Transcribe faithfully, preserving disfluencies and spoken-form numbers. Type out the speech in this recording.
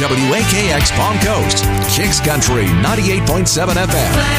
W A K X Palm Coast, Kicks Country ninety-eight point seven F M.